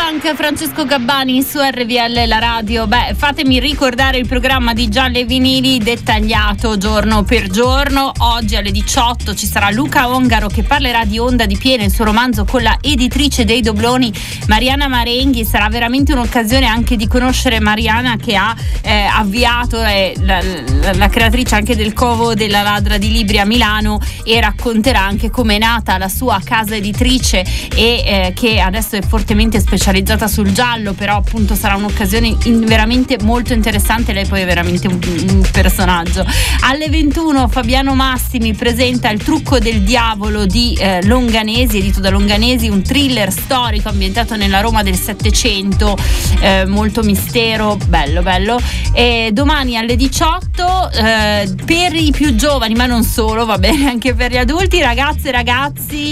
Funk, Francesco Gabbani su RVL la radio. Fatemi ricordare il programma di Gialli e Vinili dettagliato giorno per giorno. Oggi alle 18 ci sarà Luca Ongaro che parlerà di Onda di Piena, il suo romanzo, con la editrice dei Dobloni Mariana Marenghi. Sarà veramente un'occasione anche di conoscere Mariana, che ha avviato la creatrice anche del Covo della Ladra di Libri a Milano, e racconterà anche come è nata la sua casa editrice e che adesso è fortemente specializzata sul giallo, però appunto sarà un'occasione veramente molto interessante. Lei poi è veramente un personaggio. Alle 21 Fabiano Massimi presenta Il trucco del diavolo di Longanesi, edito da Longanesi, un thriller storico ambientato nella Roma del Settecento, molto mistero, bello. E domani alle 18 per i più giovani, ma non solo, va bene anche per gli adulti, ragazze e ragazzi,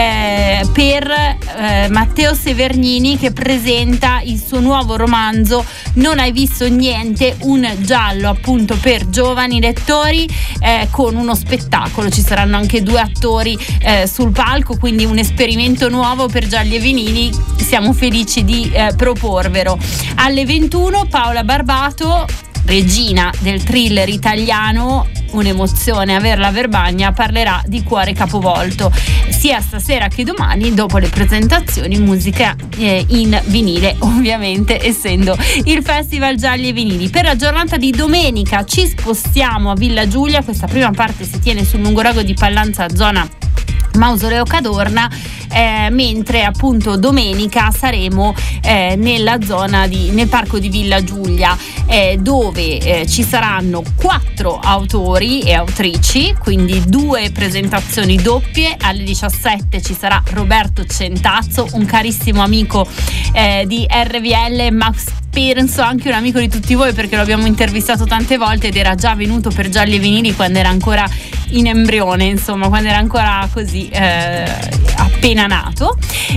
per Matteo Severnini, che presenta il suo nuovo romanzo Non hai visto niente, un giallo appunto per giovani lettori, con uno spettacolo. Ci saranno anche 2 attori sul palco, quindi un esperimento nuovo per Gialli e Vinili. Siamo felici di proporvelo. Alle 21 Paola Barbato, regina del thriller italiano, un'emozione averla a Verbagna, parlerà di Cuore capovolto, sia stasera che domani dopo le presentazioni. Musica in vinile, ovviamente, essendo il Festival Gialli e Vinili. Per la giornata di domenica ci spostiamo a Villa Giulia. Questa prima parte si tiene sul lungolago di Pallanza, zona Mausoleo Cadorna, mentre appunto domenica saremo nella zona nel parco di Villa Giulia, dove ci saranno 4 autori e autrici, quindi 2 presentazioni doppie. Alle 17 ci sarà Roberto Centazzo, un carissimo amico di RVL, ma penso anche un amico di tutti voi, perché lo abbiamo intervistato tante volte ed era già venuto per Gialli e Vinili quando era ancora in embrione, insomma, quando era ancora così appena nato,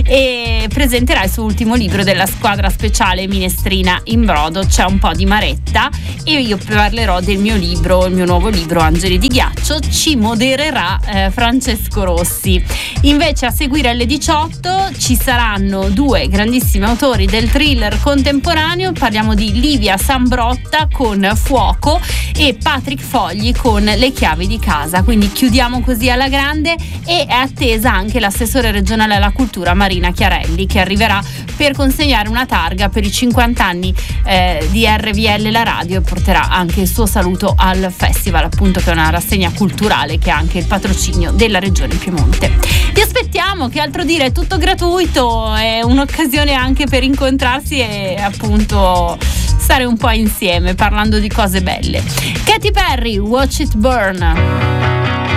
e presenterà il suo ultimo libro della squadra speciale Minestrina in brodo, C'è un po' di Maretta, e io parlerò del mio libro, il mio nuovo libro Angeli di ghiaccio. Ci modererà Francesco Rossi. Invece a seguire alle 18 ci saranno 2 grandissimi autori del thriller contemporaneo. Parliamo di Livia Sambrotta con Fuoco e Patrick Fogli con Le chiavi di casa. Quindi chiudiamo così alla grande, e è attesa anche l'assessore regionale alla cultura Marina Chiarelli, che arriverà per consegnare una targa per i 50 anni di RVL la radio, e porterà anche il suo saluto al festival, appunto, che è una rassegna culturale che ha anche il patrocinio della regione Piemonte. Vi aspettiamo, che altro dire, è tutto gratuito, è un'occasione anche per incontrarsi e appunto stare un po' insieme parlando di cose belle. Katy Perry, Watch It Burn.